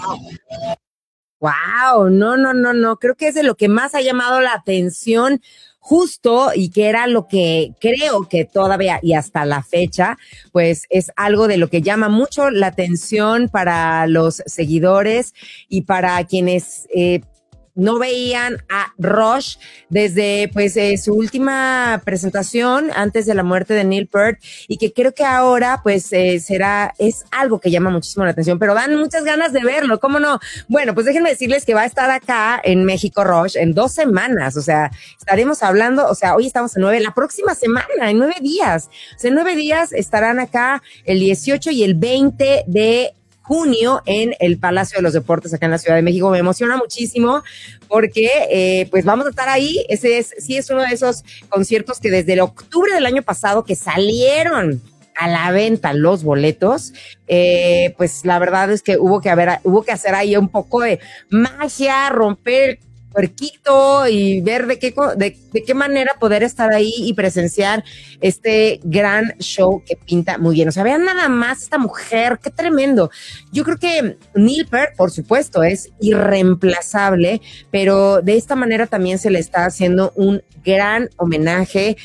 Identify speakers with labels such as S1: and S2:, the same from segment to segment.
S1: Wow, no, no, no, no. Creo que es de lo que más ha llamado la atención justo y que era lo que creo que todavía y hasta la fecha, pues es algo de lo que llama mucho la atención para los seguidores y para quienes no veían a Rush desde pues su última presentación antes de la muerte de Neil Peart y que creo que ahora pues es algo que llama muchísimo la atención, pero dan muchas ganas de verlo, ¿cómo no? Bueno, pues déjenme decirles que va a estar acá en México Rush en 2 semanas, o sea, estaremos hablando, o sea, hoy estamos en 9, la próxima semana, en 9 días, o sea, en 9 días estarán acá el 18 y el 20 de junio en el Palacio de los Deportes acá en la Ciudad de México. Me emociona muchísimo porque pues vamos a estar ahí. Sí es uno de esos conciertos que desde el octubre del año pasado que salieron a la venta los boletos, pues la verdad es que hubo que hacer ahí un poco de magia, romper puerquito y ver de qué manera poder estar ahí y presenciar este gran show que pinta muy bien. O sea, vean nada más esta mujer, qué tremendo. Yo creo que Neil Peart, por supuesto, es irreemplazable, pero de esta manera también se le está haciendo un gran homenaje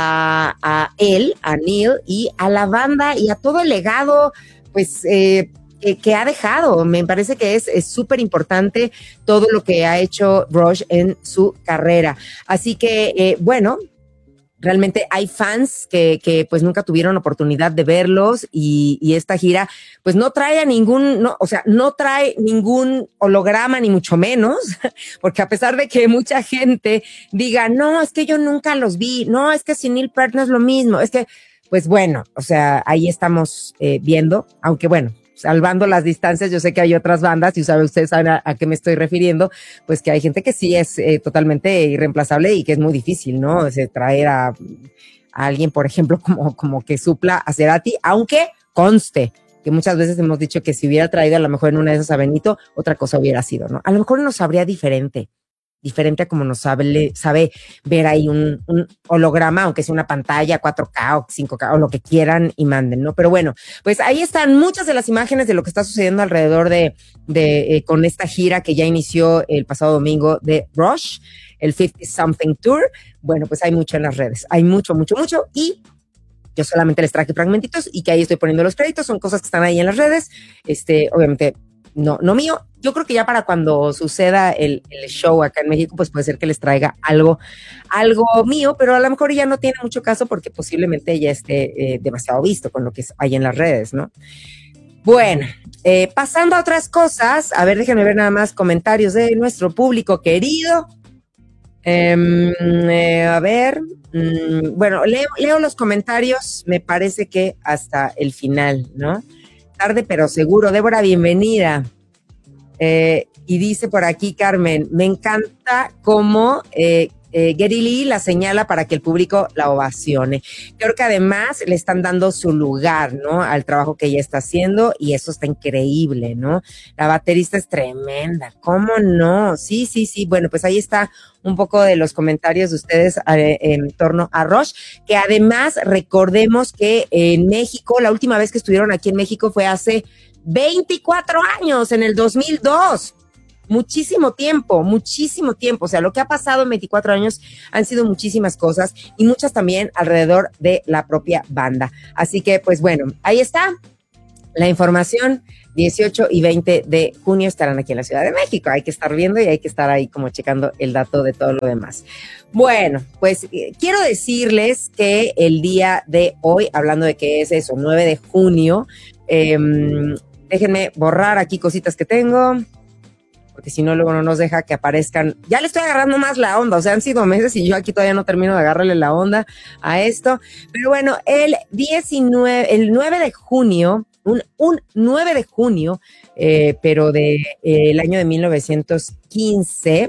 S1: a él, a Neil, y a la banda y a todo el legado, pues, que ha dejado. Me parece que es súper importante todo lo que ha hecho Rush en su carrera. Así que, bueno, realmente hay fans que pues nunca tuvieron oportunidad de verlos y esta gira pues no trae no trae ningún holograma ni mucho menos, porque a pesar de que mucha gente diga, no, es que yo nunca los vi, no, es que sin Neil Peart no es lo mismo, es que, pues bueno, o sea, ahí estamos viendo, aunque bueno, salvando las distancias, yo sé que hay otras bandas, y ustedes saben a qué me estoy refiriendo, pues que hay gente que sí es totalmente irreemplazable y que es muy difícil, ¿no? O sea, traer a alguien, por ejemplo, como que supla a Cerati, aunque conste que muchas veces hemos dicho que si hubiera traído a lo mejor en una de esas a Benito, otra cosa hubiera sido, ¿no? A lo mejor nos sabría diferente a como nos sabe ver ahí un holograma, aunque sea una pantalla 4K o 5K o lo que quieran y manden, ¿no? Pero bueno, pues ahí están muchas de las imágenes de lo que está sucediendo alrededor con esta gira que ya inició el pasado domingo de Rush, el 50 Something Tour. Bueno, pues hay mucho en las redes, hay mucho, mucho, mucho, y yo solamente les traje fragmentitos y que ahí estoy poniendo los créditos, son cosas que están ahí en las redes, obviamente no mío. Yo creo que ya para cuando suceda el show acá en México, pues puede ser que les traiga algo mío, pero a lo mejor ya no tiene mucho caso porque posiblemente ya esté demasiado visto con lo que hay en las redes, ¿no? Bueno, pasando a otras cosas, a ver, déjenme ver nada más comentarios de nuestro público querido. A ver, bueno, leo los comentarios, me parece que hasta el final, ¿no? Tarde pero seguro. Débora, bienvenida. Y dice por aquí Carmen, me encanta cómo Geddy Lee la señala para que el público la ovacione. Creo que además le están dando su lugar, ¿no? Al trabajo que ella está haciendo y eso está increíble, ¿no? La baterista es tremenda, ¿cómo no? Sí. Bueno, pues ahí está un poco de los comentarios de ustedes en torno a Rush, que además recordemos que en México, la última vez que estuvieron aquí en México fue hace 24 años, en el 2002. Muchísimo tiempo. O sea, lo que ha pasado en 24 años han sido muchísimas cosas y muchas también alrededor de la propia banda. Así que, pues bueno, ahí está la información. 18 y 20 de junio estarán aquí en la Ciudad de México. Hay que estar viendo y hay que estar ahí como checando el dato de todo lo demás. Bueno, pues quiero decirles que el día de hoy, hablando de que es eso, 9 de junio, déjenme borrar aquí cositas que tengo, porque si no luego no nos deja que aparezcan. Ya le estoy agarrando más la onda, o sea, han sido meses y yo aquí todavía no termino de agarrarle la onda a esto. Pero bueno, el 9 de junio, un 9 de junio, pero el año de 1915,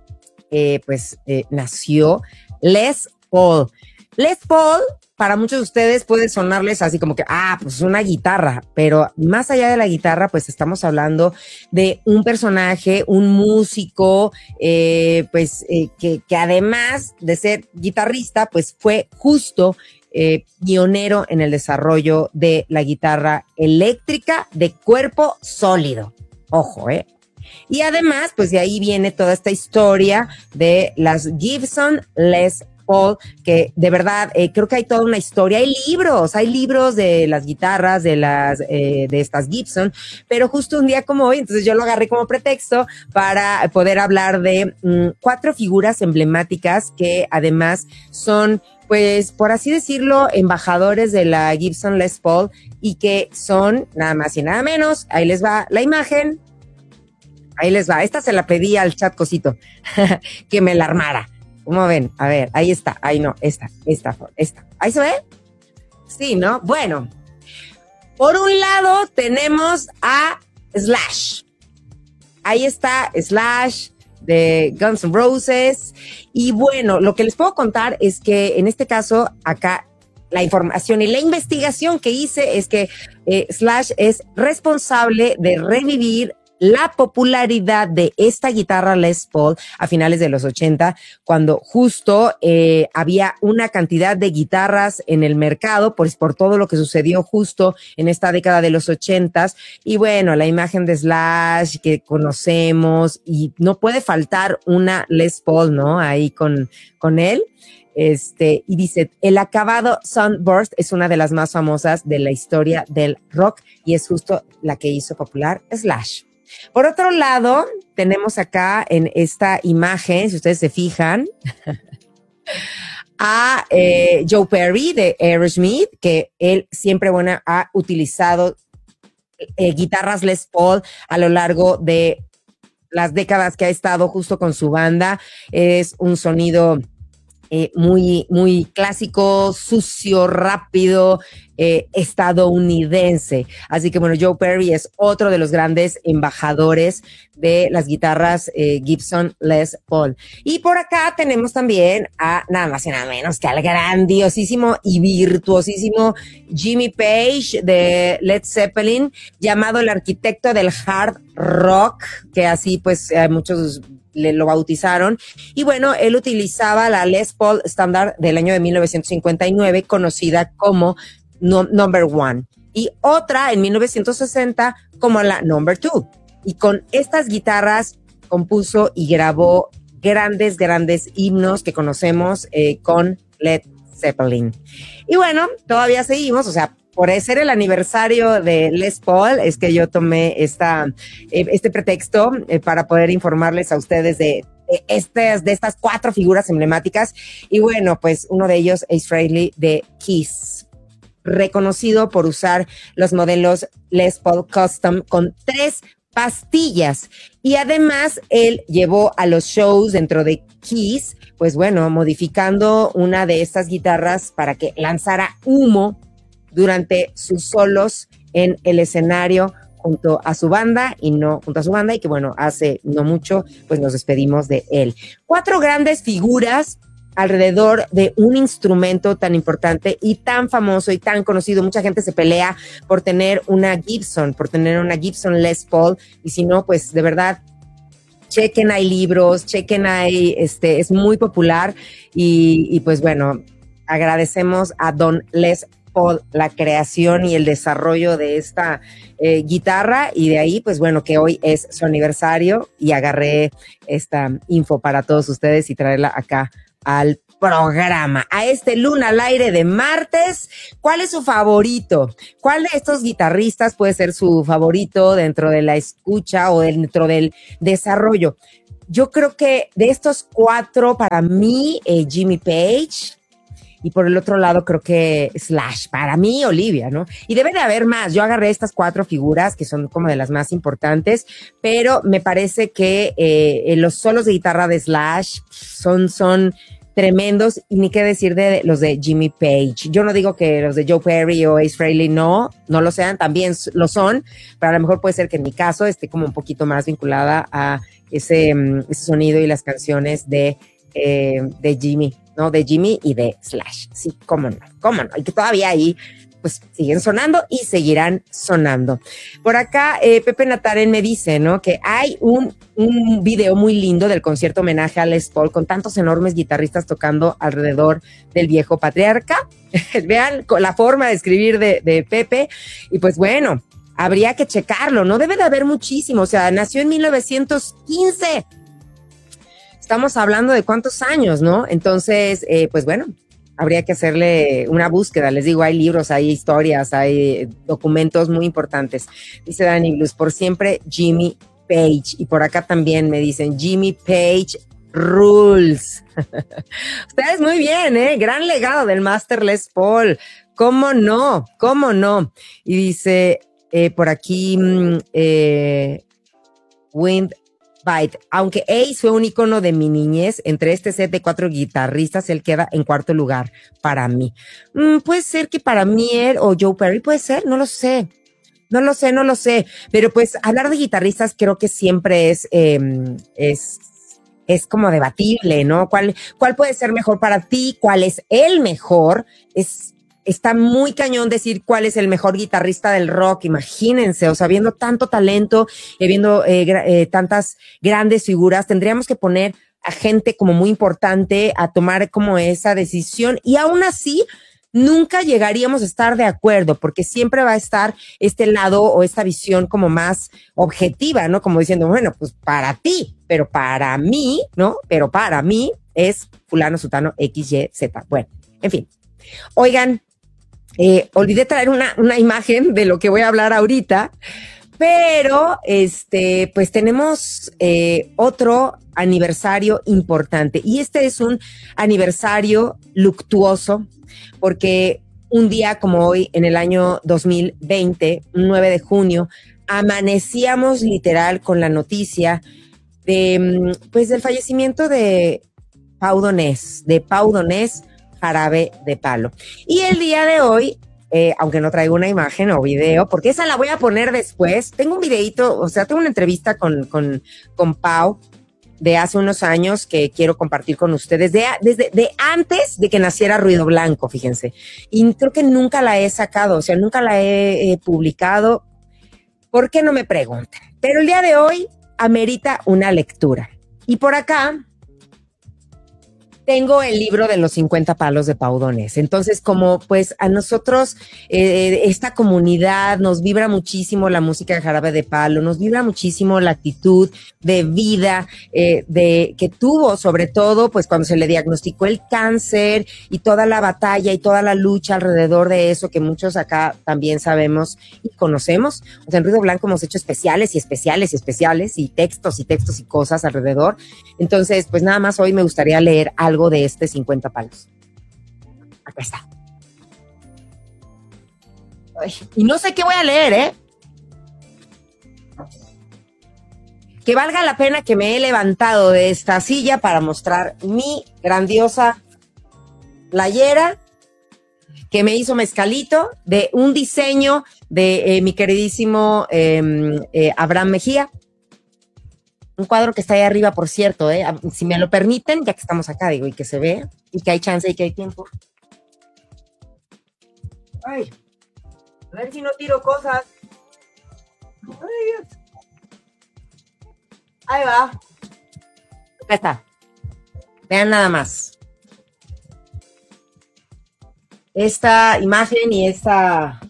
S1: nació Les Paul. Les Paul, para muchos de ustedes puede sonarles así como que, pues una guitarra, pero más allá de la guitarra, pues estamos hablando de un personaje, un músico, que además de ser guitarrista, pues fue justo pionero en el desarrollo de la guitarra eléctrica de cuerpo sólido. Ojo, ¿eh? Y además, pues de ahí viene toda esta historia de las Gibson Les Paul, que de verdad creo que hay toda una historia. Hay libros de las guitarras de estas Gibson, pero justo un día como hoy, entonces yo lo agarré como pretexto para poder hablar de 4 figuras emblemáticas que además son, pues, por así decirlo, embajadores de la Gibson Les Paul y que son nada más y nada menos. Ahí les va la imagen. Ahí les va. Esta se la pedí al chat cosito que me la armara. ¿Cómo ven? A ver, ahí está. Ahí no, esta. ¿Ahí se ve? Sí, ¿no? Bueno, por un lado tenemos a Slash. Ahí está Slash de Guns N' Roses. Y bueno, lo que les puedo contar es que en este caso, acá la información y la investigación que hice es que Slash es responsable de revivir la popularidad de esta guitarra Les Paul a finales de los 80, cuando justo había una cantidad de guitarras en el mercado, pues por todo lo que sucedió justo en esta década de los 80. Y bueno, la imagen de Slash que conocemos, y no puede faltar una Les Paul, ¿no? Ahí con él. Y dice, el acabado Sunburst es una de las más famosas de la historia del rock y es justo la que hizo popular Slash. Por otro lado, tenemos acá en esta imagen, si ustedes se fijan, a Joe Perry de Aerosmith, que él siempre, ha utilizado guitarras Les Paul a lo largo de las décadas que ha estado justo con su banda. Es un sonido muy, muy clásico, sucio, rápido, estadounidense. Así que bueno, Joe Perry es otro de los grandes embajadores de las guitarras Gibson Les Paul. Y por acá tenemos también a nada más y nada menos que al grandiosísimo y virtuosísimo Jimmy Page de Led Zeppelin, llamado el arquitecto del hard rock, que así pues muchos lo bautizaron. Y bueno, él utilizaba la Les Paul estándar del año de 1959, conocida como Number One, y otra en 1960 como la Number Two. Y con estas guitarras compuso y grabó grandes himnos que conocemos con Led Zeppelin. Y bueno, todavía seguimos, o sea, por ser el aniversario de Les Paul, es que yo tomé este pretexto para poder informarles a ustedes de estas 4 figuras emblemáticas. Y bueno, pues uno de ellos es Frehley de Kiss, reconocido por usar los modelos Les Paul Custom con 3 pastillas. Y además él llevó a los shows dentro de Kiss, pues bueno, modificando una de estas guitarras para que lanzara humo durante sus solos en el escenario junto a su banda, y que bueno, hace no mucho pues nos despedimos de él. 4 grandes figuras alrededor de un instrumento tan importante y tan famoso y tan conocido. Mucha gente se pelea por tener una Gibson Les Paul, y si no, pues de verdad, chequen, hay libros, es muy popular, y pues bueno, agradecemos a Don Les Paul la creación y el desarrollo de esta guitarra, y de ahí pues bueno, que hoy es su aniversario y agarré esta info para todos ustedes y traerla acá al programa, a este Luna al Aire de martes. ¿Cuál es su favorito? ¿Cuál de estos guitarristas puede ser su favorito dentro de la escucha o dentro del desarrollo? Yo creo que de estos 4, para mí, Jimmy Page. Y por el otro lado, creo que Slash. Para mí, Olivia, ¿no? Y debe de haber más. Yo agarré estas 4 figuras que son como de las más importantes, pero me parece que los solos de guitarra de Slash son tremendos, y ni qué decir de los de Jimmy Page. Yo no digo que los de Joe Perry o Ace Frehley no lo sean, también lo son, pero a lo mejor puede ser que en mi caso esté como un poquito más vinculada a ese sonido y las canciones de Jimmy, ¿no? De Jimmy y de Slash. Sí, cómo no. Y que todavía ahí pues siguen sonando y seguirán sonando. Por acá, Pepe Nataren me dice, ¿no? Que hay un video muy lindo del concierto homenaje a Les Paul con tantos enormes guitarristas tocando alrededor del viejo patriarca. Vean la forma de escribir de Pepe. Y pues bueno, habría que checarlo, no debe de haber muchísimo, o sea, nació en 1915. Estamos hablando de cuántos años, ¿no? Entonces, pues bueno, habría que hacerle una búsqueda. Les digo, hay libros, hay historias, hay documentos muy importantes. Dice Dani Blues, por siempre Jimmy Page. Y por acá también me dicen Jimmy Page rules. Ustedes muy bien, ¿eh? Gran legado del Master Les Paul. ¿Cómo no? ¿Cómo no? Y dice por aquí Wind Bite. Aunque Ace fue un icono de mi niñez, entre este set de 4 guitarristas, él queda en cuarto lugar para mí. Puede ser que para mí él o Joe Perry, puede ser, no lo sé. No lo sé, no lo sé. Pero pues hablar de guitarristas creo que siempre es como debatible, ¿no? ¿Cuál puede ser mejor para ti? ¿Cuál es el mejor? Está muy cañón decir cuál es el mejor guitarrista del rock, imagínense, o sea, viendo tanto talento, viendo tantas grandes figuras, tendríamos que poner a gente como muy importante a tomar como esa decisión y aún así nunca llegaríamos a estar de acuerdo porque siempre va a estar este lado o esta visión como más objetiva, ¿no? Como diciendo, bueno, pues para ti, pero para mí, ¿no? Pero para mí es fulano, sutano, X, Y, Z. Bueno, en fin. Oigan, olvidé traer una imagen de lo que voy a hablar ahorita, pero pues tenemos otro aniversario importante y este es un aniversario luctuoso porque un día como hoy en el año 2020, 9 de junio, amanecíamos literal con la noticia del fallecimiento de Pau Donés, Jarabe de Palo. Y el día de hoy, aunque no traigo una imagen o video, porque esa la voy a poner después, tengo un videito, o sea, tengo una entrevista con Pau de hace unos años que quiero compartir con ustedes, desde antes de que naciera Ruido Blanco, fíjense. Y creo que nunca la he sacado, o sea, nunca la he publicado. ¿Por qué no me preguntan? Pero el día de hoy amerita una lectura. Y por acá tengo el libro de los 50 palos de Pau Donés. Entonces, como pues a nosotros, esta comunidad nos vibra muchísimo la música de Jarabe de Palo, nos vibra muchísimo la actitud de vida que tuvo, sobre todo pues cuando se le diagnosticó el cáncer y toda la batalla y toda la lucha alrededor de eso que muchos acá también sabemos y conocemos. O sea, en Ruido Blanco hemos hecho especiales y textos y cosas alrededor. Entonces, pues nada más hoy me gustaría leer algo de este 50 palos. Acá está. Ay, y no sé qué voy a leer, ¿eh? Que valga la pena que me he levantado de esta silla para mostrar mi grandiosa playera que me hizo Mezcalito de un diseño de mi queridísimo Abraham Mejía. Un cuadro que está ahí arriba, por cierto, si me lo permiten, ya que estamos acá, digo, y que se ve, y que hay chance y que hay tiempo. Ay, a ver si no tiro cosas. Ay, Dios. Ahí va. Acá está. Vean nada más. Esta imagen y esta...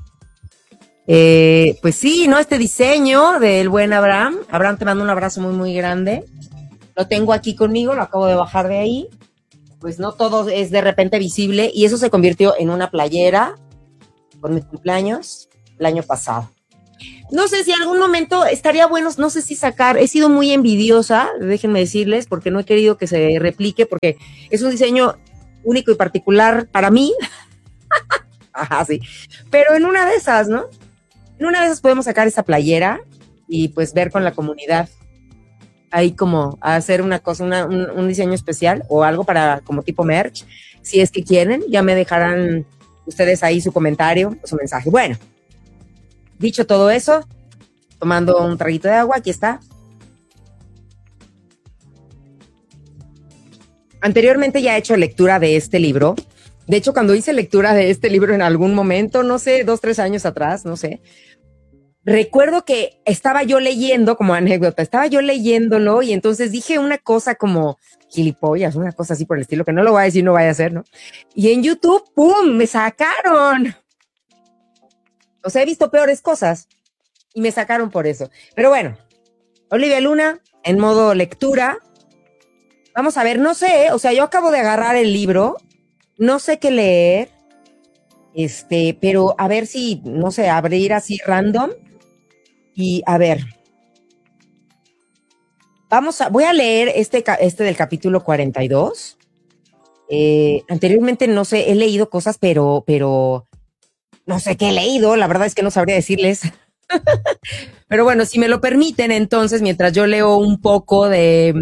S1: pues sí, ¿no? Este diseño del buen Abraham. Abraham, te mando un abrazo muy, muy grande. Lo tengo aquí conmigo, lo acabo de bajar de ahí. Pues no todo es de repente visible y eso se convirtió en una playera con mi cumpleaños el año pasado. No sé si en algún momento estaría bueno, no sé si sacar, he sido muy envidiosa, déjenme decirles, porque no he querido que se replique, porque es un diseño único y particular para mí. Ajá, sí. Pero en una de esas, ¿no? En una de esas podemos sacar esa playera y pues ver con la comunidad ahí como hacer una cosa, un diseño especial o algo para como tipo merch. Si es que quieren, ya me dejarán ustedes ahí su comentario o su mensaje. Bueno, dicho todo eso, tomando un traguito de agua, aquí está. Anteriormente ya he hecho lectura de este libro. De hecho, cuando hice lectura de este libro en algún momento, no sé, 2, 3 años atrás, no sé, recuerdo que estaba yo leyendo, como anécdota, estaba yo leyéndolo y entonces dije una cosa como gilipollas, una cosa así por el estilo, que no lo voy a decir, no vaya a ser, ¿no? Y en YouTube, ¡pum!, me sacaron. O sea, he visto peores cosas, y me sacaron por eso. Pero bueno, Olivia Luna, en modo lectura. Vamos a ver, no sé, o sea, yo acabo de agarrar el libro, no sé qué leer, pero a ver si, no sé, abrir así random y a ver. Voy a leer este del capítulo 42. Anteriormente, no sé, he leído cosas, pero no sé qué he leído, la verdad es que no sabría decirles. Pero bueno, si me lo permiten, entonces, mientras yo leo un poco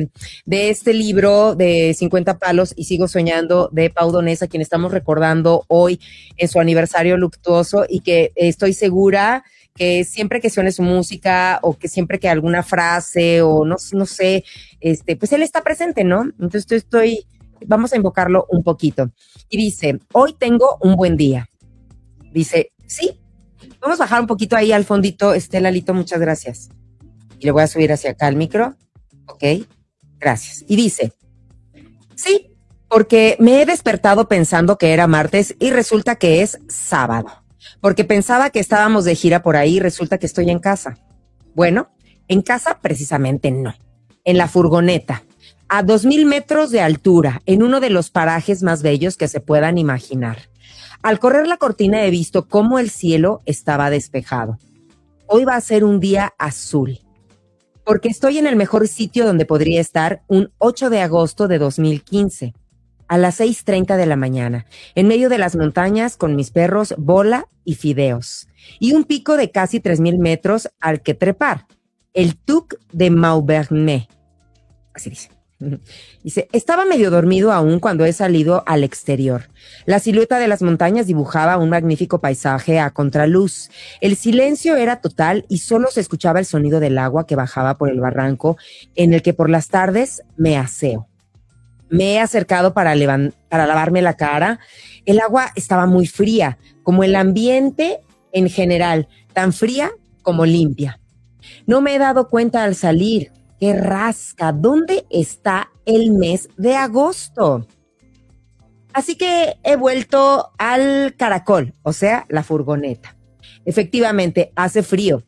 S1: de este libro de 50 palos y sigo soñando de Pau Donés, a quien estamos recordando hoy en su aniversario luctuoso y que estoy segura que siempre que suene su música o que siempre que alguna frase o no sé, pues él está presente, ¿no? Entonces vamos a invocarlo un poquito. Y dice, hoy tengo un buen día. Dice, sí. Vamos a bajar un poquito ahí al fondito, Lalito, muchas gracias. Y le voy a subir hacia acá el micro. Ok, gracias. Y dice, sí, porque me he despertado pensando que era martes y resulta que es sábado. Porque pensaba que estábamos de gira por ahí y resulta que estoy en casa. Bueno, en casa precisamente no. En la furgoneta, a 2,000 metros de altura, en uno de los parajes más bellos que se puedan imaginar. Al correr la cortina he visto cómo el cielo estaba despejado. Hoy va a ser un día azul, porque estoy en el mejor sitio donde podría estar un 8 de agosto de 2015, a las 6:30 de la mañana, en medio de las montañas con mis perros Bola y Fideos, y un pico de casi 3,000 metros al que trepar, el Tuc de Maubernais. Así dice. Dice, estaba medio dormido aún cuando he salido al exterior. La silueta de las montañas dibujaba un magnífico paisaje a contraluz. El silencio era total y solo se escuchaba el sonido del agua que bajaba por el barranco en el que por las tardes me aseo. Me he acercado para lavarme la cara. El agua estaba muy fría, como el ambiente en general, tan fría como limpia. No me he dado cuenta al salir. ¡Qué rasca! ¿Dónde está el mes de agosto? Así que he vuelto al caracol, o sea, la furgoneta. Efectivamente, hace frío.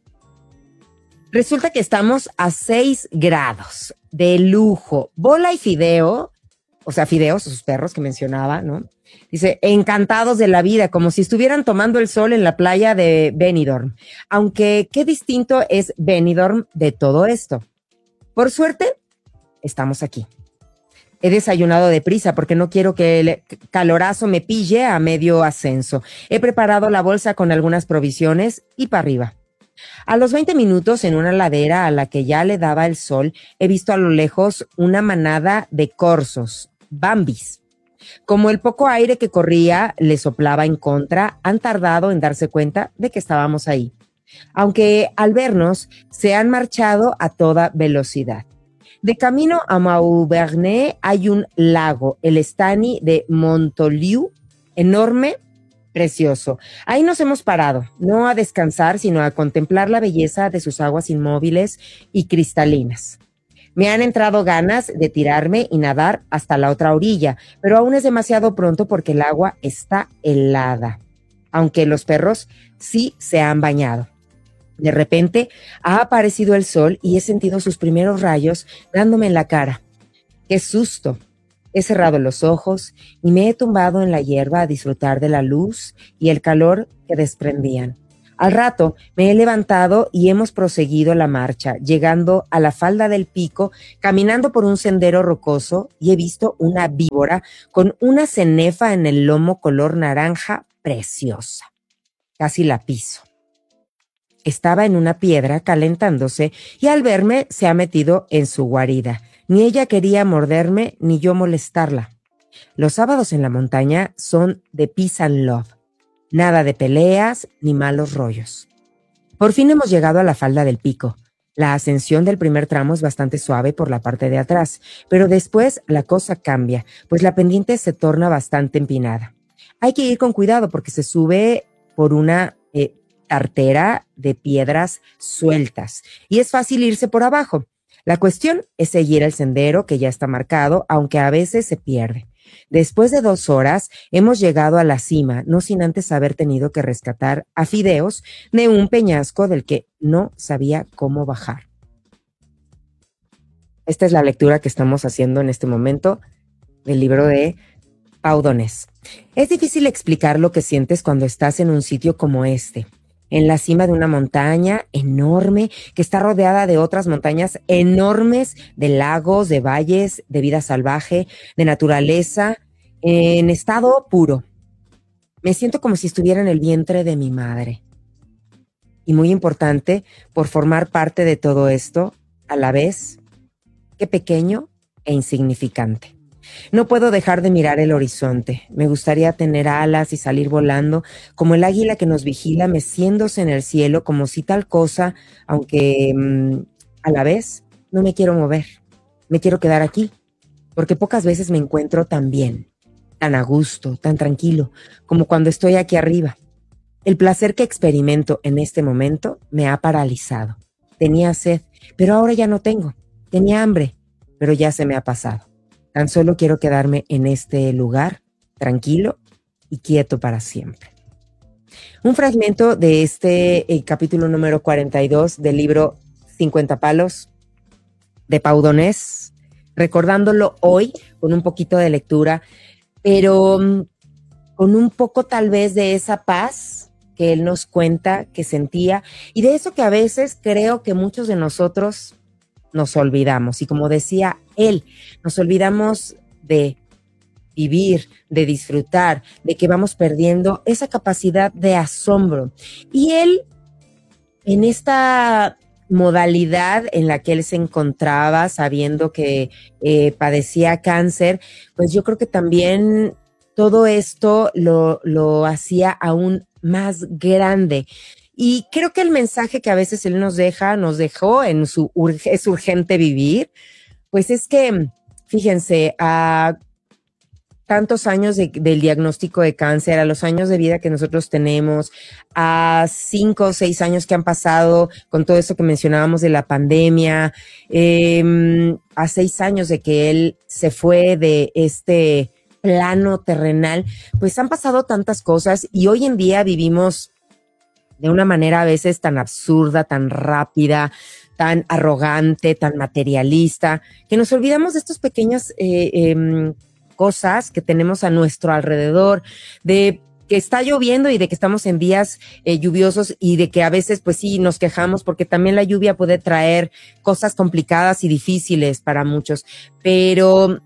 S1: Resulta que estamos a 6 grados de lujo. Bola y Fideo, o sea, Fideos, sus perros que mencionaba, ¿no? Dice, encantados de la vida, como si estuvieran tomando el sol en la playa de Benidorm. Aunque, qué distinto es Benidorm de todo esto. Por suerte, estamos aquí. He desayunado deprisa porque no quiero que el calorazo me pille a medio ascenso. He preparado la bolsa con algunas provisiones y para arriba. A los 20 minutos, en una ladera a la que ya le daba el sol, he visto a lo lejos una manada de corzos, bambis. Como el poco aire que corría le soplaba en contra, han tardado en darse cuenta de que estábamos ahí. Aunque al vernos se han marchado a toda velocidad. De camino a Maubernais hay un lago, el Estany de Montoliu, enorme, precioso. Ahí nos hemos parado, no a descansar, sino a contemplar la belleza de sus aguas inmóviles y cristalinas. Me han entrado ganas de tirarme y nadar hasta la otra orilla, pero aún es demasiado pronto porque el agua está helada, aunque los perros sí se han bañado. De repente ha aparecido el sol y he sentido sus primeros rayos dándome en la cara. ¡Qué susto! He cerrado los ojos y me he tumbado en la hierba a disfrutar de la luz y el calor que desprendían. Al rato me he levantado y hemos proseguido la marcha, llegando a la falda del pico, caminando por un sendero rocoso y he visto una víbora con una cenefa en el lomo color naranja preciosa. Casi la piso. Estaba en una piedra calentándose y al verme se ha metido en su guarida. Ni ella quería morderme ni yo molestarla. Los sábados en la montaña son de peace and love. Nada de peleas ni malos rollos. Por fin hemos llegado a la falda del pico. La ascensión del primer tramo es bastante suave por la parte de atrás, pero después la cosa cambia, pues la pendiente se torna bastante empinada. Hay que ir con cuidado porque se sube por una tartera de piedras sueltas y es fácil irse por abajo. La cuestión es seguir el sendero que ya está marcado, aunque a veces se pierde. Después de 2 horas hemos llegado a la cima, no sin antes haber tenido que rescatar a Fideos de un peñasco del que no sabía cómo bajar. Esta es la lectura que estamos haciendo en este momento del libro de Pau Donés. Es difícil explicar lo que sientes cuando estás en un sitio como este, en la cima de una montaña enorme que está rodeada de otras montañas enormes, de lagos, de valles, de vida salvaje, de naturaleza, en estado puro. Me siento como si estuviera en el vientre de mi madre. Y muy importante, por formar parte de todo esto, a la vez, qué pequeño e insignificante. No puedo dejar de mirar el horizonte. Me gustaría tener alas y salir volando, como el águila que nos vigila, meciéndose en el cielo, como si tal cosa, aunque a la vez no me quiero mover. Me quiero quedar aquí, porque pocas veces me encuentro tan bien, tan a gusto, tan tranquilo, como cuando estoy aquí arriba. El placer que experimento en este momento me ha paralizado. Tenía sed, pero ahora ya no tengo. Tenía hambre, pero ya se me ha pasado. Tan solo quiero quedarme en este lugar, tranquilo y quieto para siempre. Un fragmento de este capítulo número 42 del libro 50 palos de Pau Donés, recordándolo hoy con un poquito de lectura, pero con un poco tal vez de esa paz que él nos cuenta que sentía y de eso que a veces creo que muchos de nosotros nos olvidamos. Y como decía él, nos olvidamos de vivir, de disfrutar, de que vamos perdiendo esa capacidad de asombro. Y él, en esta modalidad en la que él se encontraba, sabiendo que padecía cáncer, pues yo creo que también todo esto lo hacía aún más grande. Y creo que el mensaje que a veces él nos dejó en su Es urgente vivir, pues es que, fíjense, a tantos años del diagnóstico de cáncer, a los años de vida que nosotros tenemos, a 5 o 6 años que han pasado con todo eso que mencionábamos de la pandemia, a 6 años de que él se fue de este plano terrenal, pues han pasado tantas cosas y hoy en día vivimos de una manera a veces tan absurda, tan rápida, tan arrogante, tan materialista, que nos olvidamos de estas pequeñas cosas que tenemos a nuestro alrededor, de que está lloviendo y de que estamos en días lluviosos y de que a veces pues sí nos quejamos porque también la lluvia puede traer cosas complicadas y difíciles para muchos, pero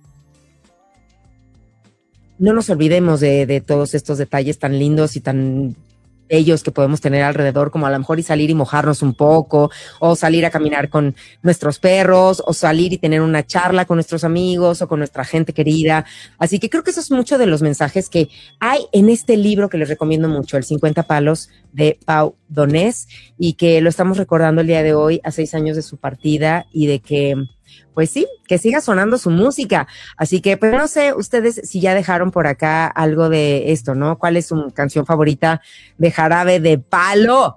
S1: no nos olvidemos de todos estos detalles tan lindos y tan bellos que podemos tener alrededor, como a lo mejor y salir y mojarnos un poco, o salir a caminar con nuestros perros, o salir y tener una charla con nuestros amigos o con nuestra gente querida. Así que creo que eso es mucho de los mensajes que hay en este libro que les recomiendo mucho, el 50 palos de Pau Donés, y que lo estamos recordando el día de hoy a 6 años de su partida y de que pues sí, que siga sonando su música. Así que, pues no sé, ustedes si ya dejaron por acá algo de esto, ¿no? ¿Cuál es su canción favorita de Jarabe de Palo?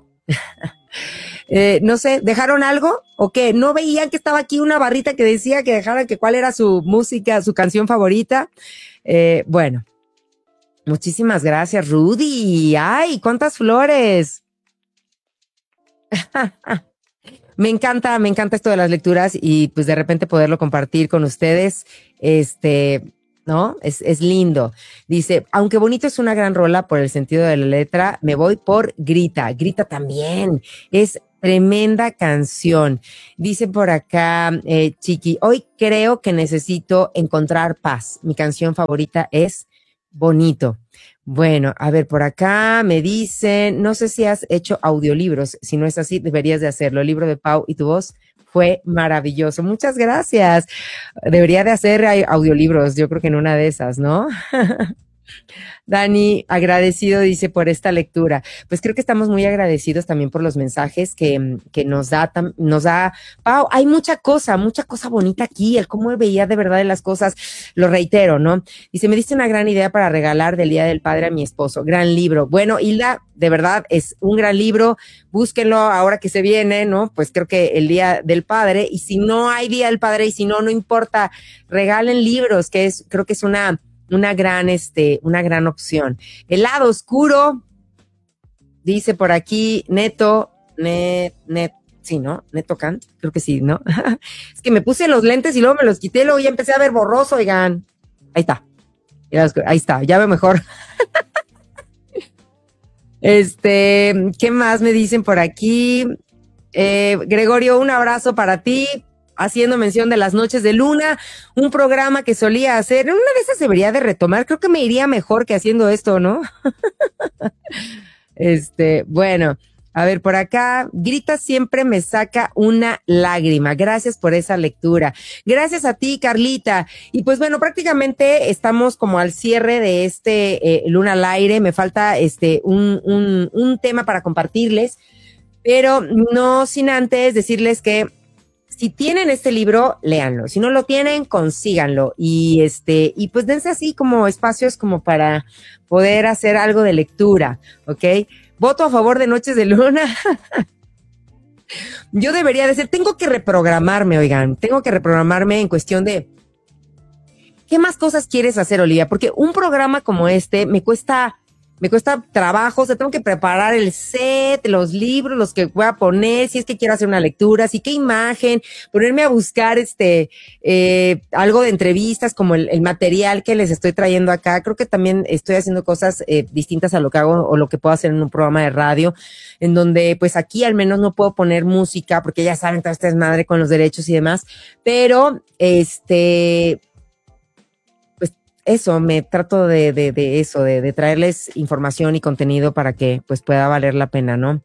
S1: No sé, ¿dejaron algo o qué? ¿No veían que estaba aquí una barrita que decía que dejaran que cuál era su música, su canción favorita? Bueno, muchísimas gracias, Rudy. ¡Ay, cuántas flores! Me encanta esto de las lecturas y pues de repente poderlo compartir con ustedes, ¿no? Es lindo. Dice, aunque bonito es una gran rola por el sentido de la letra, me voy por Grita. Grita también. Es tremenda canción. Dice por acá, Chiqui, hoy creo que necesito encontrar paz. Mi canción favorita es Bonito. Bueno, a ver, por acá me dicen, no sé si has hecho audiolibros, si no es así, deberías de hacerlo. El libro de Pau y tu voz fue maravilloso. Muchas gracias. Debería de hacer audiolibros, yo creo que en una de esas, ¿no? Dani, agradecido, dice, por esta lectura. Pues creo que estamos muy agradecidos también por los mensajes que nos da Pau. Hay mucha cosa bonita aquí, el cómo veía de verdad de las cosas, lo reitero, ¿no? Dice, me diste una gran idea para regalar del Día del Padre a mi esposo. Gran libro. Bueno, Hilda, de verdad, es un gran libro. Búsquenlo ahora que se viene, ¿no? Pues creo que el Día del Padre, y si no hay Día del Padre, y si no, no importa, regalen libros, creo que es una gran opción. El lado oscuro, dice por aquí Neto, sí, ¿no? Netocant, creo que sí, ¿no? Es que me puse los lentes y luego me los quité, luego ya empecé a ver borroso, oigan. Ahí está. Ahí está, ya veo mejor. ¿Qué más me dicen por aquí? Gregorio, un abrazo para ti, haciendo mención de Las Noches de Luna, un programa que solía hacer. Una de esas debería de retomar, creo que me iría mejor que haciendo esto, ¿no? Bueno, a ver, por acá, Grita siempre me saca una lágrima. Gracias por esa lectura. Gracias a ti, Carlita. Y pues bueno, prácticamente estamos como al cierre de Luna al Aire. Me falta un tema para compartirles, pero no sin antes decirles que si tienen este libro, léanlo. Si no lo tienen, consíganlo. Y pues dense así como espacios como para poder hacer algo de lectura, ¿ok? Voto a favor de Noches de Luna. Yo debería decir, tengo que reprogramarme, oigan, tengo que reprogramarme en cuestión de ¿qué más cosas quieres hacer, Olivia? Porque un programa como este me cuesta trabajo, o sea, tengo que preparar el set, los libros, los que voy a poner, si es que quiero hacer una lectura, si qué imagen, ponerme a buscar algo de entrevistas como el material que les estoy trayendo acá. Creo que también estoy haciendo cosas distintas a lo que hago o lo que puedo hacer en un programa de radio, en donde pues aquí al menos no puedo poner música, porque ya saben, toda esta desmadre con los derechos y demás, pero eso, me trato de traerles información y contenido para que pues pueda valer la pena, ¿no?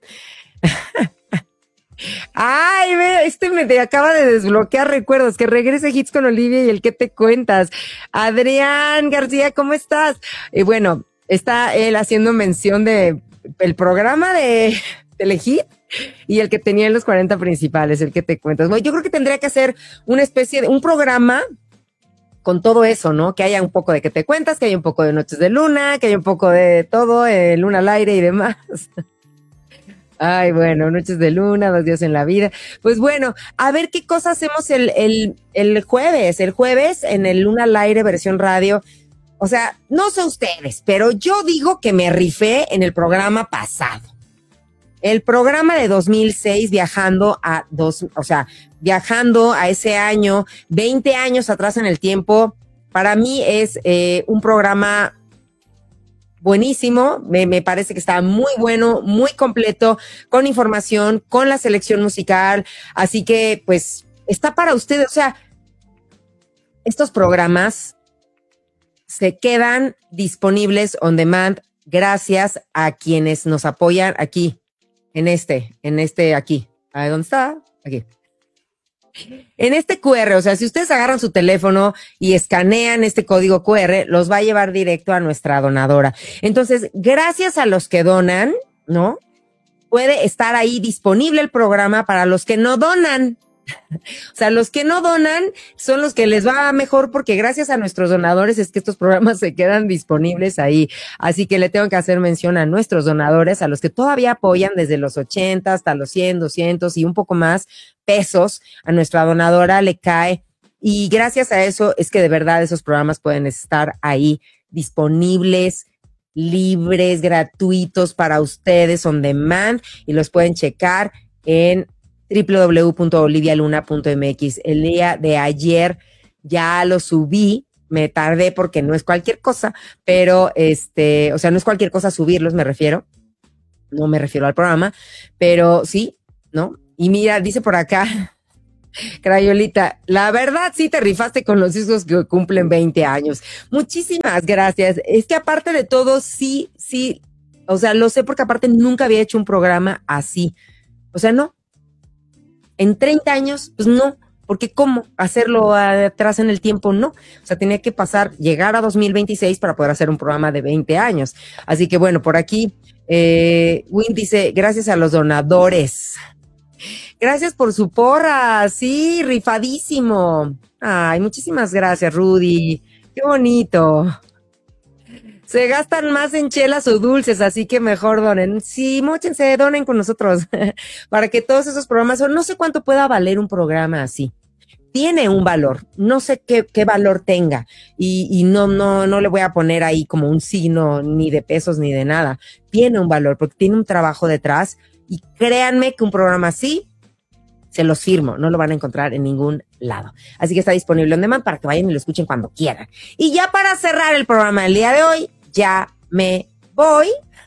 S1: Ay, me acaba de desbloquear recuerdos, que regrese Hits con Olivia y el que te cuentas. Adrián García, ¿cómo estás? Bueno, está él haciendo mención de el programa de Telehit y el que tenía en los 40 principales, el que te cuentas. Bueno, yo creo que tendría que hacer una especie de un programa con todo eso, ¿no? Que haya un poco de que te cuentas, que haya un poco de Noches de Luna, que haya un poco de todo, Luna al Aire y demás. Ay, bueno, Noches de Luna, 2 días en la vida. Pues bueno, a ver qué cosa hacemos el jueves. El jueves en el Luna al Aire versión radio. O sea, no sé ustedes, pero yo digo que me rifé en el programa pasado. El programa de 2006 viajando a ese año, 20 años atrás en el tiempo, para mí es un programa buenísimo, me parece que está muy bueno, muy completo, con información, con la selección musical, así que pues está para ustedes, o sea, estos programas se quedan disponibles on demand gracias a quienes nos apoyan aquí. Aquí. ¿A dónde está? Aquí. En este QR, o sea, si ustedes agarran su teléfono y escanean este código QR, los va a llevar directo a nuestra donadora. Entonces, gracias a los que donan, ¿no? Puede estar ahí disponible el programa para los que no donan. O sea, los que no donan son los que les va mejor porque gracias a nuestros donadores es que estos programas se quedan disponibles ahí. Así que le tengo que hacer mención a nuestros donadores, a los que todavía apoyan desde los 80 hasta los 100, 200 y un poco más pesos. A nuestra donadora le cae y gracias a eso es que de verdad esos programas pueden estar ahí disponibles, libres, gratuitos para ustedes on demand y los pueden checar en www.olivialuna.mx. El día de ayer ya lo subí, me tardé porque no es cualquier cosa, pero o sea, no es cualquier cosa subirlos, me refiero, no me refiero al programa, pero sí, ¿no? Y mira, dice por acá, Crayolita, la verdad sí te rifaste con los hijos que cumplen 20 años. Muchísimas gracias. Es que aparte de todo, sí, o sea, lo sé porque aparte nunca había hecho un programa así. O sea, no. En 30 años, pues no, porque ¿cómo hacerlo atrás en el tiempo? No, o sea, tenía que llegar a 2026 para poder hacer un programa de 20 años. Así que bueno, por aquí, Win dice, gracias a los donadores. Gracias por su porra, sí, rifadísimo. Ay, muchísimas gracias, Rudy. Qué bonito. Se gastan más en chelas o dulces, así que mejor donen. Sí, móchense, donen con nosotros para que todos esos programas, no sé cuánto pueda valer un programa así. Tiene un valor, no sé qué valor tenga y no le voy a poner ahí como un signo ni de pesos ni de nada. Tiene un valor porque tiene un trabajo detrás Y créanme que un programa así, se los firmo, no lo van a encontrar en ningún lado. Así que está disponible on demand para que vayan y lo escuchen cuando quieran. Y ya para cerrar el programa del día de hoy, ya me voy.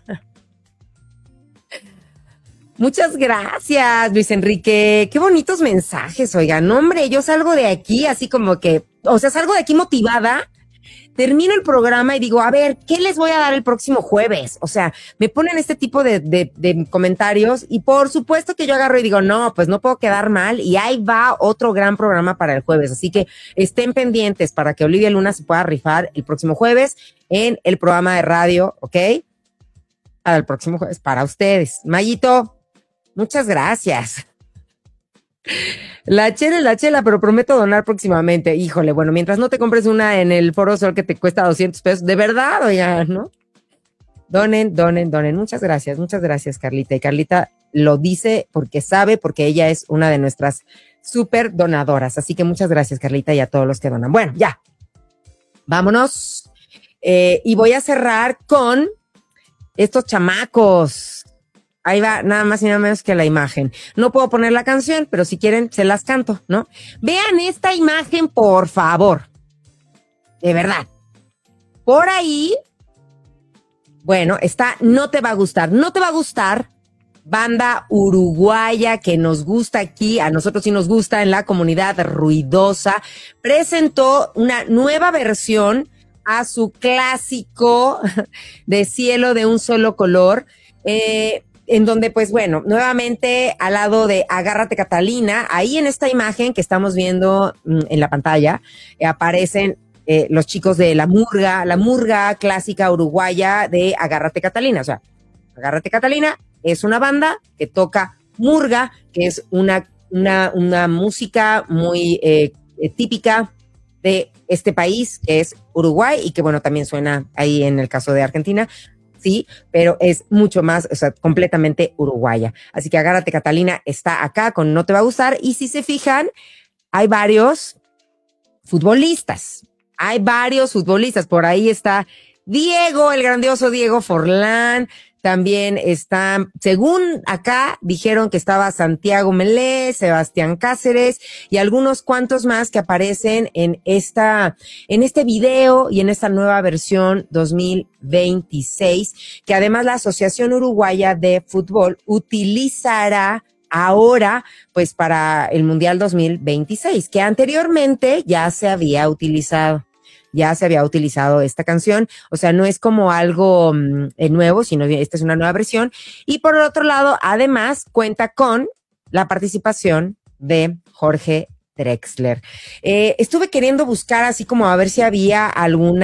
S1: Muchas gracias, Luis Enrique. Qué bonitos mensajes, oigan. Hombre, yo salgo de aquí así como que, o sea, salgo de aquí motivada. Termino el programa y digo, a ver, ¿qué les voy a dar el próximo jueves? O sea, me ponen este tipo de comentarios y por supuesto que yo agarro y digo, no, pues no puedo quedar mal y ahí va otro gran programa para el jueves. Así que estén pendientes para que Olivia Luna se pueda rifar el próximo jueves en el programa de radio, ¿ok? Para el próximo jueves, para ustedes. Mayito, muchas gracias. La chela, pero prometo donar próximamente. Híjole, bueno, mientras no te compres una en el Foro Sol que te cuesta 200 pesos, de verdad, oiga, ¿no? Donen. Muchas gracias, Carlita. Y Carlita lo dice porque sabe, porque ella es una de nuestras súper donadoras. Así que muchas gracias, Carlita, y a todos los que donan. Bueno, ya, vámonos. Y voy a cerrar con estos chamacos. Ahí va, nada más y nada menos que la imagen. No puedo poner la canción, pero si quieren, se las canto, ¿no? Vean esta imagen, por favor. De verdad. Por ahí, bueno, está No Te Va a Gustar. No Te Va a Gustar, banda uruguaya que nos gusta aquí, a nosotros sí nos gusta en la comunidad ruidosa, presentó una nueva versión a su clásico de Cielo de un Solo Color, en donde, pues bueno, nuevamente al lado de Agárrate Catalina, ahí en esta imagen que estamos viendo en la pantalla, aparecen los chicos de la murga clásica uruguaya de Agárrate Catalina. O sea, Agárrate Catalina es una banda que toca murga, que es una música muy típica de este país, que es Uruguay, y que bueno, también suena ahí en el caso de Argentina, sí, pero es mucho más, o sea, completamente uruguaya. Así que Agárrate Catalina está acá con No Te Va a Gustar, y si se fijan, hay varios futbolistas. Por ahí está Diego, el grandioso Diego Forlán. También está, según acá, dijeron que estaba Santiago Melé, Sebastián Cáceres y algunos cuantos más que aparecen en este video y en esta nueva versión 2026, que además la Asociación Uruguaya de Fútbol utilizará ahora, pues para el Mundial 2026, que anteriormente ya se había utilizado esta canción. O sea, no es como algo nuevo, sino esta es una nueva versión. Y por otro lado, además, cuenta con la participación de Jorge Drexler. Estuve queriendo buscar así como a ver si había algún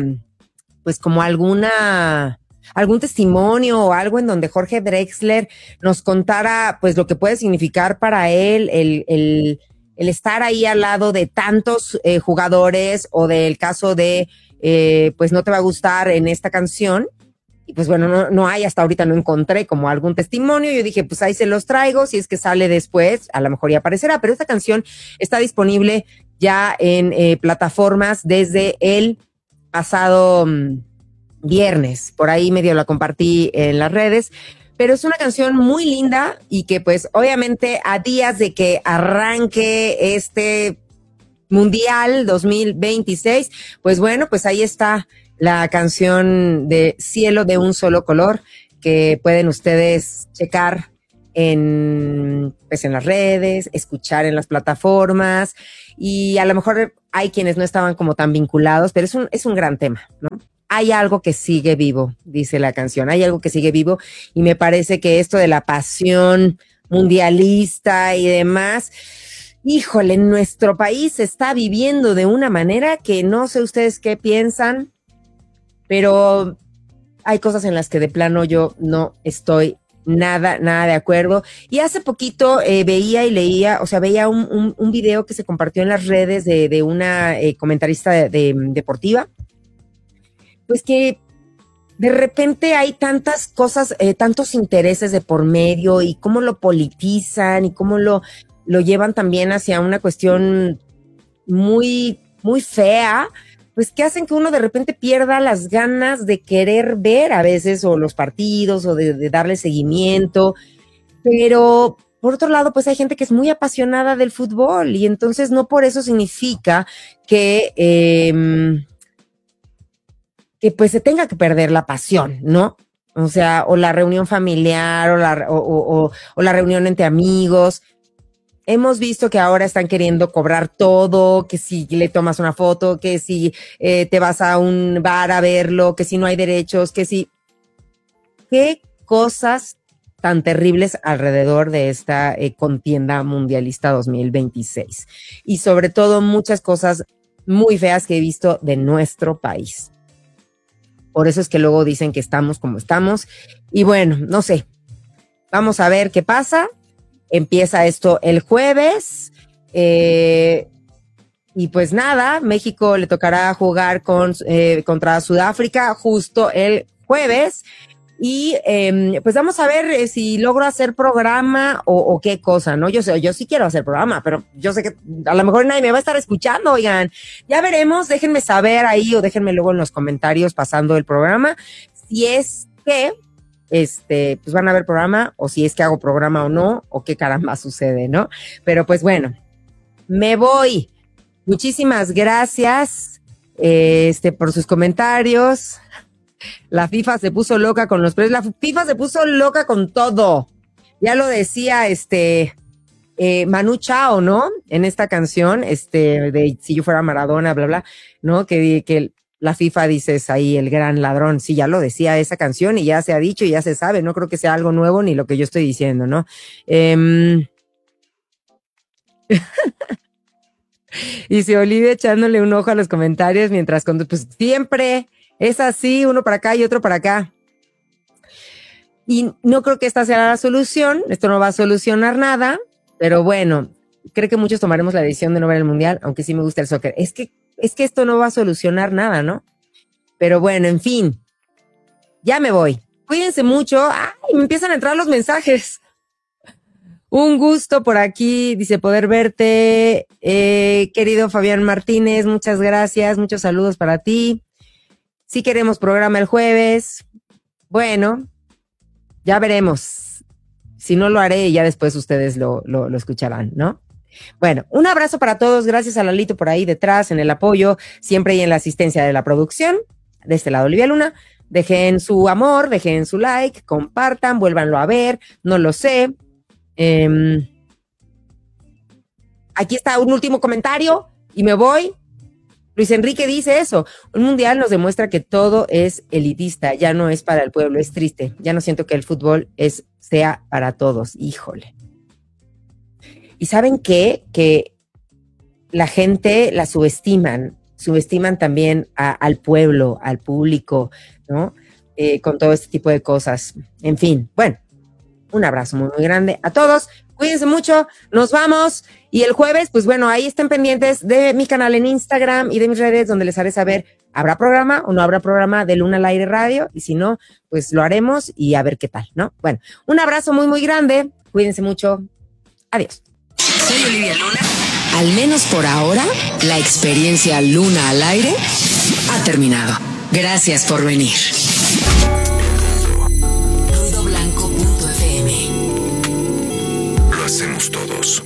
S1: testimonio o algo en donde Jorge Drexler nos contara pues lo que puede significar para él el estar ahí al lado de tantos jugadores, o del caso de pues No Te Va a Gustar en esta canción. Y pues bueno, no hay, hasta ahorita no encontré como algún testimonio. Yo dije, pues ahí se los traigo, si es que sale después, a lo mejor ya aparecerá, pero esta canción está disponible ya en plataformas desde el pasado viernes. Por ahí medio la compartí en las redes. Pero es una canción muy linda y que pues obviamente a días de que arranque este Mundial 2026, pues bueno, pues ahí está la canción de Cielo de un Solo Color, que pueden ustedes checar en las redes, escuchar en las plataformas, y a lo mejor hay quienes no estaban como tan vinculados, pero es un gran tema, ¿no? Hay algo que sigue vivo, dice la canción, hay algo que sigue vivo, y me parece que esto de la pasión mundialista y demás, híjole, en nuestro país se está viviendo de una manera que no sé ustedes qué piensan, pero hay cosas en las que de plano yo no estoy nada de acuerdo. Y hace poquito veía y leía, o sea, veía un video que se compartió en las redes de una comentarista deportiva, pues que de repente hay tantas cosas, tantos intereses de por medio, y cómo lo politizan y cómo lo llevan también hacia una cuestión muy, muy fea, pues que hacen que uno de repente pierda las ganas de querer ver a veces o los partidos o de darle seguimiento. Pero por otro lado, pues hay gente que es muy apasionada del fútbol y entonces no por eso significa que pues se tenga que perder la pasión, ¿no? O sea, o la reunión familiar o la reunión entre amigos. Hemos visto que ahora están queriendo cobrar todo, que si le tomas una foto, que si te vas a un bar a verlo, que si no hay derechos, que si... ¿Qué cosas tan terribles alrededor de esta contienda mundialista 2026? Y sobre todo muchas cosas muy feas que he visto de nuestro país. Por eso es que luego dicen que estamos como estamos. Y bueno, no sé. Vamos a ver qué pasa. Empieza esto el jueves. Y pues nada, México le tocará jugar contra Sudáfrica justo el jueves. Y pues vamos a ver si logro hacer programa o qué cosa, ¿no? Yo sí quiero hacer programa, pero yo sé que a lo mejor nadie me va a estar escuchando, oigan. Ya veremos, déjenme saber ahí o déjenme luego en los comentarios pasando el programa si es que pues van a ver programa o si es que hago programa o no o qué caramba sucede, ¿no? Pero pues bueno, me voy. Muchísimas gracias por sus comentarios. La FIFA se puso loca con los precios. La FIFA se puso loca con todo. Ya lo decía Manu Chao, ¿no? En esta canción, de Si yo fuera Maradona, bla, bla, ¿no? Que la FIFA dices ahí el gran ladrón. Sí, ya lo decía esa canción y ya se ha dicho y ya se sabe. No creo que sea algo nuevo ni lo que yo estoy diciendo, ¿no? Y se Olivia echándole un ojo a los comentarios mientras pues siempre es así, uno para acá y otro para acá. Y no creo que esta sea la solución, esto no va a solucionar nada, pero bueno, creo que muchos tomaremos la decisión de no ver el mundial, aunque sí me gusta el soccer. Es que esto no va a solucionar nada, ¿no? Pero bueno, en fin, ya me voy. Cuídense mucho. ¡Ay! Me empiezan a entrar los mensajes. Un gusto por aquí, dice, poder verte. Querido Fabián Martínez, muchas gracias, muchos saludos para ti. Sí queremos programa el jueves. Bueno, ya veremos. Si no lo haré, ya después ustedes lo escucharán, ¿no? Bueno, un abrazo para todos. Gracias a Lalito por ahí detrás, en el apoyo, siempre y en la asistencia de la producción. De este lado, Olivia Luna. Dejen su amor, dejen su like, compartan, vuélvanlo a ver. No lo sé. Aquí está un último comentario y me voy. Luis Enrique dice eso, un mundial nos demuestra que todo es elitista, ya no es para el pueblo, es triste, ya no siento que el fútbol sea para todos, híjole. ¿Y saben qué? Que la gente la subestiman también al pueblo, al público, ¿no? Con todo este tipo de cosas. En fin, bueno, un abrazo muy, muy grande a todos. Cuídense mucho, nos vamos. Y el jueves, pues bueno, ahí estén pendientes de mi canal en Instagram y de mis redes donde les haré saber, ¿habrá programa o no habrá programa de Luna al Aire Radio? Y si no, pues lo haremos y a ver qué tal, ¿no? Bueno, un abrazo muy, muy grande. Cuídense mucho. Adiós.
S2: Soy Olivia Luna. Al menos por ahora, la experiencia Luna al Aire ha terminado. Gracias por venir.